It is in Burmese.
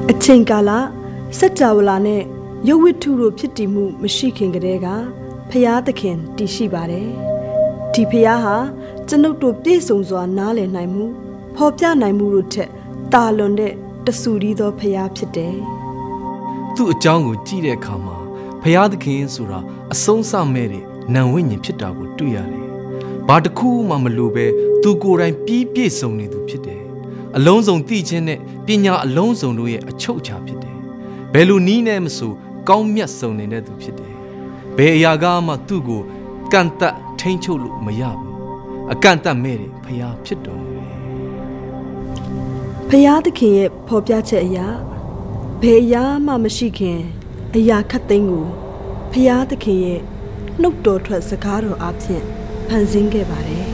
အချိန်ကာလစัจ java လာနဲ့ရုပ်ဝတ္ထုတို့ဖြစ်တည်မှုမရှိခင်ကတည်းကဖျားသခင်တည်ရှိပါတယ်ဒီဖျားဟာကျွန်ုပ်တို့ပြည့်စုံစွာနားလည်နိုင်မှုဖော်ပြနိုင်မှုတို့ထက်တာလွန်တဲ့တဆူရီသောဖျားဖြစ်တယ်သူ့အကြောင်းကိုကြည့်တဲ့အခါမှာဖျားသခင်ဆိုတာအဆုံးအစမဲ့တဲ့နံဝိညာဉ်ဖြစ်တာကိုတွေ့ရတယ်ဘာတစ်ခုမှမလိုပဲသူကိုယ်တိုင်ပြီးပြည့်စုံနေသူဖြစ်တယ်အလုံးစုံသိခြင်းနဲ့ပညာအလုံးစုံတို့ရဲ့အချုပ်အခြာဖြစ်တယ်ဘယ်လိုနည်းနဲ့မဆိုကောင်းမြတ်စုံနေတဲ့သူဖြစ်တယ်ဘယ်အရာကမှသူ့ကိုကန့်သက်ထိန်းချုပ်လို့မရဘူးအကန့်အသတ်မဲ့တဲ့ဖျားဖြစ်တော်မူတယ်ဖျားသခင်ရဲ့ဖော်ပြချက်အရာဘယ်အရာမှမရှိခင်အရာခတ်သိမ်းကိုဖျားသခင်ရဲ့နှုတ်တော်ထွက်စကားတော်အပြင်ဖန်ဆင်းခဲ့ပါတယ်